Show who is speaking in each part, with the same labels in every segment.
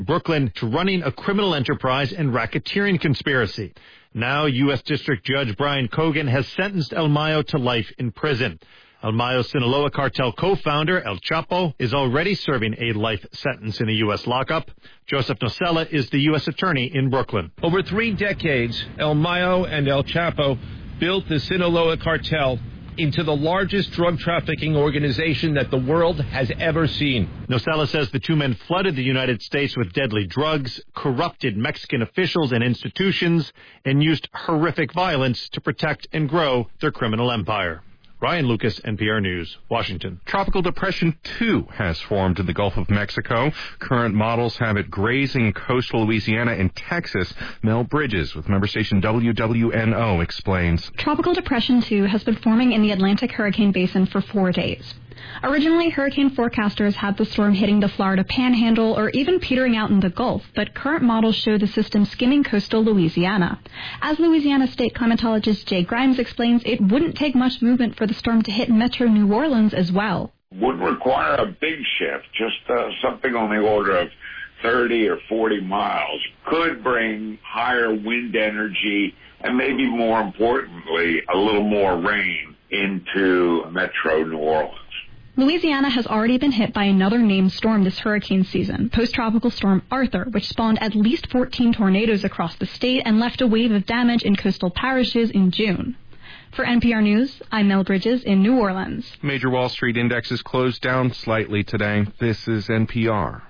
Speaker 1: Brooklyn to running a criminal enterprise and racketeering conspiracy. Now, U.S. District Judge Brian Cogan has sentenced El Mayo to life in prison. El Mayo Sinaloa cartel co-founder El Chapo is already serving a life sentence in a U.S. lockup. Joseph Nocella is the U.S. attorney in Brooklyn.
Speaker 2: Over 3 decades, El Mayo and El Chapo built the Sinaloa cartel into the largest drug trafficking organization that the world has ever seen.
Speaker 1: Nocella says the two men flooded the United States with deadly drugs, corrupted Mexican officials and institutions, and used horrific violence to protect and grow their criminal empire. Ryan Lucas, NPR News, Washington.
Speaker 3: Tropical Depression 2 has formed in the Gulf of Mexico. Current models have it grazing coastal Louisiana and Texas. Mel Bridges with member station WWNO explains.
Speaker 4: Tropical Depression 2 has been forming in the Atlantic hurricane basin for 4 days. Originally, hurricane forecasters had the storm hitting the Florida Panhandle or even petering out in the Gulf, but current models show the system skimming coastal Louisiana. As Louisiana state climatologist Jay Grimes explains, it wouldn't take much movement for the storm to hit metro New Orleans as well.
Speaker 5: Wouldn't require a big shift, just something on the order of 30 or 40 miles. Could bring higher wind energy and maybe more importantly, a little more rain into metro New Orleans.
Speaker 4: Louisiana has already been hit by another named storm this hurricane season, post-tropical storm Arthur, which spawned at least 14 tornadoes across the state and left a wave of damage in coastal parishes in June. For NPR News, I'm Mel Bridges in New Orleans.
Speaker 3: Major Wall Street indexes closed down slightly today. This is NPR.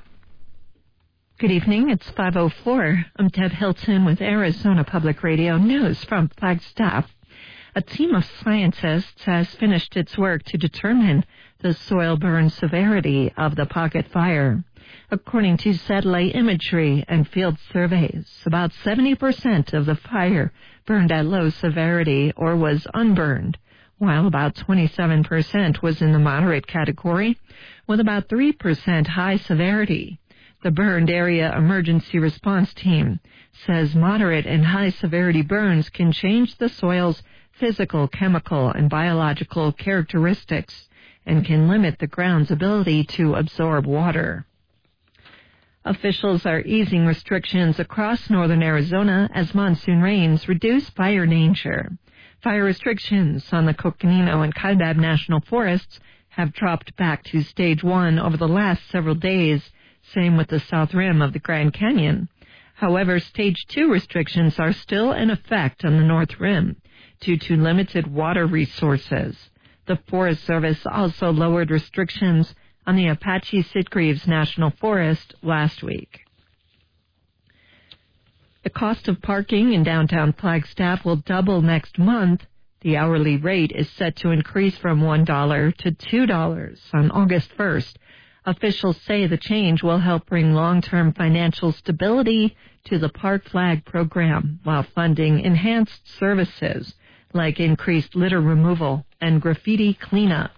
Speaker 6: Good evening. It's 5:04. I'm Deb Hilton with Arizona Public Radio News from Flagstaff. A team of scientists has finished its work to determine the soil burn severity of the Pocket Fire. According to satellite imagery and field surveys, about 70% of the fire burned at low severity or was unburned, while about 27% was in the moderate category, with about 3% high severity. The Burned Area Emergency Response Team says moderate and high severity burns can change the soil's physical, chemical, and biological characteristics and can limit the ground's ability to absorb water. Officials are easing restrictions across northern Arizona as monsoon rains reduce fire danger. Fire restrictions on the Coconino and Kaibab National Forests have dropped back to Stage 1 over the last several days, same with the south rim of the Grand Canyon. However, Stage 2 restrictions are still in effect on the North Rim due to limited water resources. The Forest Service also lowered restrictions on the Apache Sitgreaves National Forest last week. The cost of parking in downtown Flagstaff will double next month. The hourly rate is set to increase from $1 to $2 on August 1st. Officials say the change will help bring long-term financial stability to the Park Flag program while funding enhanced services like increased litter removal and graffiti cleanup.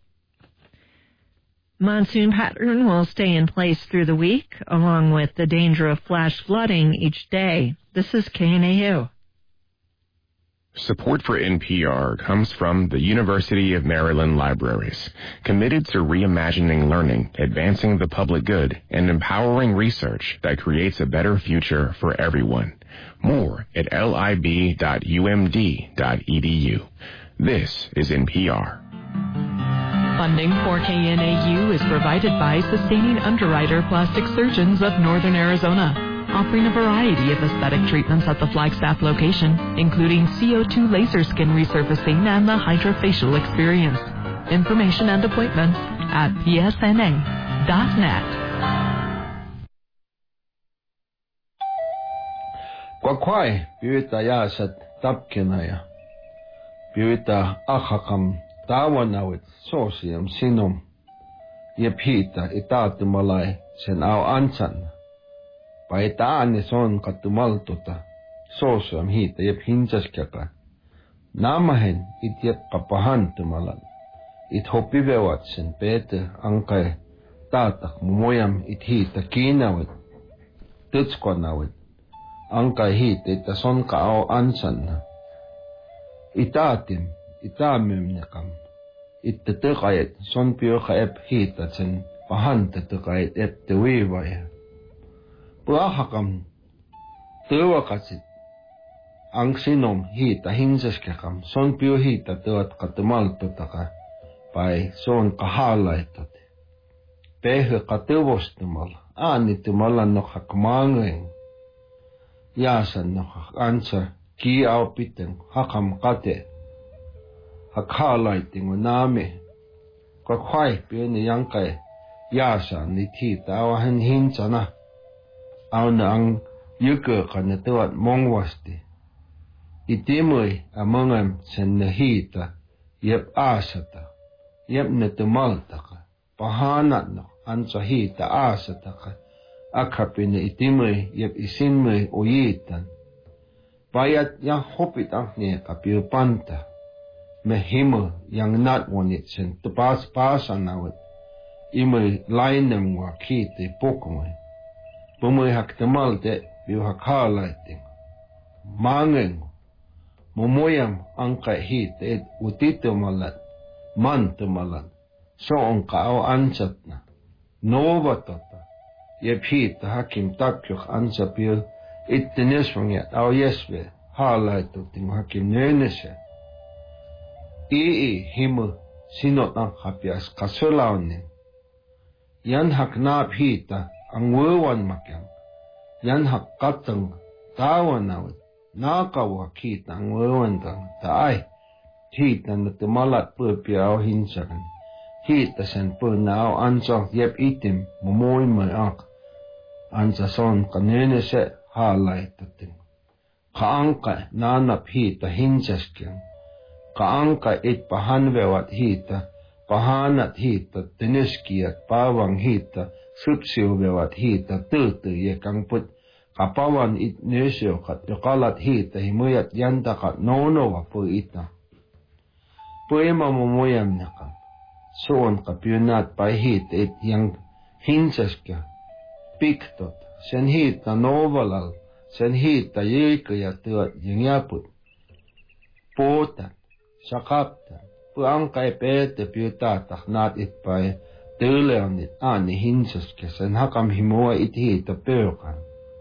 Speaker 6: Monsoon pattern will stay in place through the week, along with the danger of flash flooding each day. This is KNAU.
Speaker 7: Support for NPR comes from the University of Maryland Libraries, committed to reimagining learning, advancing the public good, and empowering research that creates a better future for everyone. More at lib.umd.edu. This is NPR.
Speaker 8: Funding for KNAU is provided by Sustaining Underwriter Plastic Surgeons of Northern Arizona, offering a variety of aesthetic treatments at the Flagstaff location, including CO2 laser skin resurfacing and the hydrofacial experience. Information and appointments at psna.net.
Speaker 9: Kwakwai, Piwita Yasat Tapkinaya, Piwita Achakam, Tawanawit, Sosium Sinum, Yepita, Itatumalai, Sen Au Ansan, Paitaan son Katumaltuta, Sosium Hita, Yep Hinjaskaka, Namahen, it Yep Kapahantumalan, it Hopivewatsen, Pete, Ankai, Tatak, Mumoyam, it Hita, Kinawit, Tutskonawit. Angka hit ita son kao ansan. Itatim, itamimnakam. Ittatukayet son pio kaep hitatsen pahanta tukayet ep tewivaya. Puahakam tuwakatsit ang sinom hita hinsaskakam son piu hita tuat katumaltutaka pai son kahalaitat. Pehe katuvostumal aanitumalan nok hakmangeng yasan nok ansa ki au piteng hakam kate hakalaiting name kwa kwai piu ni yangkai yasan ni hita awahan hinsana auna ang yuke kana tuat mongwasti itimui amongam sen nahita yep asata yep netumaltaka pahanat no ansa hita asataka akapine itimui yep isinmui oyitan bayat yang hopit angni kapiu panta mehimu yang nat wanit sen tupas pasanawat imui lainem wa kiti pokongwe Pumui hak temalte biu hak halaiting. Mangeng mumuyam angka hit utitumalat mantumalat so angka au ansatna novatata yep hit hakim takyuk ansa biu ittineswangyat au yesve halaiting hakim nenese himu sinot ang hapias kasulaunin yan hak naap hita ang wewan makyang yan hakatang tawanawat nakawa kita ang wewan tang taay hita na tumalat po piaw hinsakan hita sen po naaw ansa yep itim mumoy mayak ansa son kanene se halay tating kaangka nanap hita hinsaskyan kaangka it pahanwewat hita pahanat hita tiniskiyat pawang hita Supsiu bewat hita tutu ye kang put kapawan it nesyo kat yokalat hita himuyat yanta kat nono wa po ita. Poema mumuyam nakam. Soon kapyunat pa hita it yang hinsaska. Piktot. Sen hita novalal. Sen hita yekaya tuat yang yaput. Potat. Sakaptan. Puang kay pete pyutatak nat it pa Töleonit aani hinsaske sen hakam himoa it hita peukan.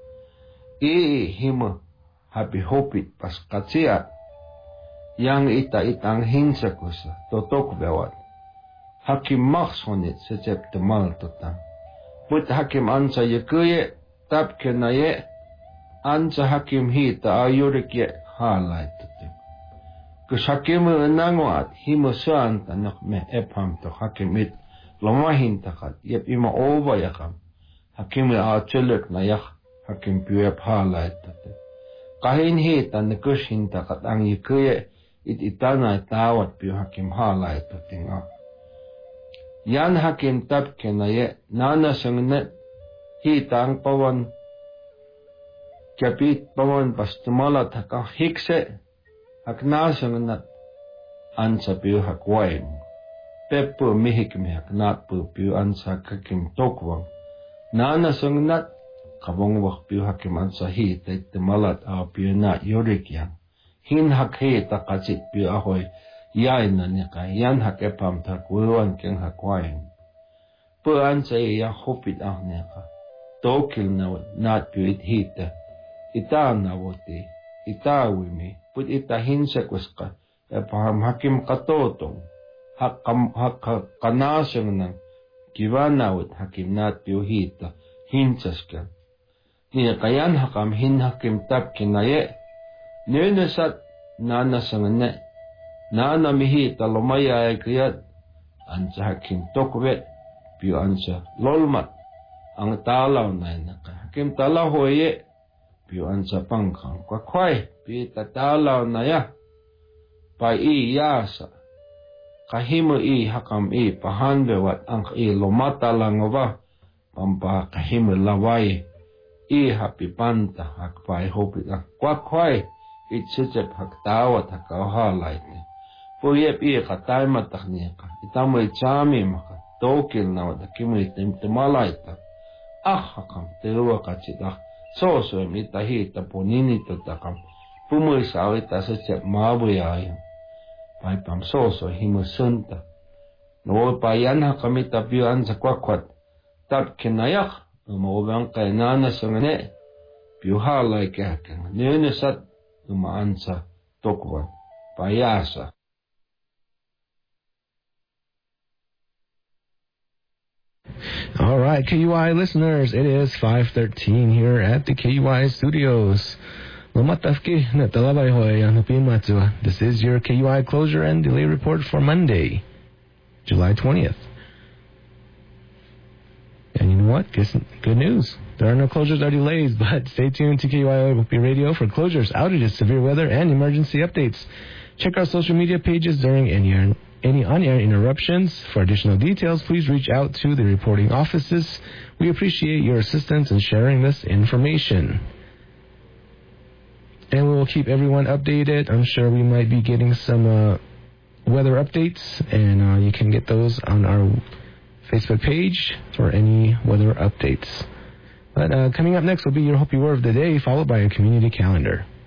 Speaker 9: Himo hapi hopit pas katsiat. Yang itang hinsakusa totok bewat. Hakim maksonit secep temal tutang. Put hakim ansa yekuye tap kenaye ansa hakim hita ayurik ye halay tuting. Kus hakim nangwat himo suan tanak me epham to hakim it Lomahin takat, yep ima ova yakam. Hakim ya acelek na yak, hakim piyep halay tate. Kahin hita na kushin takat ang yikuye, itana tawat piyo hakim halay tate nga. Yan hakim tapke na ye, nana sangnet, hita ang pawan, kapit pawan pastumalat hakang hikse, hakna sangnet, ansa piyo hakwain. Peppo mihik mihak nat pu piu ansa kakim tokwang. Nana sang nat kabong wak piu hakim ansa hit et malat a piu nat yorik yang. Hin hak hita katsit piu ahoy yain na nika yan hak epam tak wewan keng hak wain. Pu ansa iya hopit ah nika. Tokil na nat piu it hita. Ita na woti. Ita wimi. Put ita hinsakus ka. Epaham hakim katotong. Kanasang ng kiwanawit hakim nat piu hita hinsaskan. Niya kayan hakam hakim tap kinaye. Nenasat nanasang ne. Nana mihita lumaya ay kayat. Ansa hakim tokwe piu ansa lolmat. Ang talaw na naka. Hakim talaw hoye piu ansa pangkang. Kwakway piu tatalaw na ya. Pa iyasa. Kahimu hakam pahanbewat ang lomata langova pampa kahimu lawai hapi panta hakpai hopit kwakwai sejep hak tawat hakawhalait puyep katay mataknya ka itamu chami maka tokil na kimu temalaita hakam tewa kachita soso mitahita ponini tatakam pumuy sawita sejep mabuyayang Pai pam soso himo sunta. No payan ha kami tapian sa kwakwat. Tap kinayak Umobang kay nana sangane. Piuha like akan. Nenesat umaansa tokwan. Payasa.
Speaker 10: All right, KUI listeners, it is 5:13 here at the KUI studios. This is your KUI closure and delay report for Monday, July 20th. And you know what? Good news. There are no closures or delays, but stay tuned to KUI Radio for closures, outages, severe weather, and emergency updates. Check our social media pages during any on-air interruptions. For additional details, please reach out to the reporting offices. We appreciate your assistance in sharing this information. And we will keep everyone updated. I'm sure we might be getting some weather updates, and you can get those on our Facebook page for any weather updates. But coming up next will be your Hopi Word of the Day, followed by a community calendar.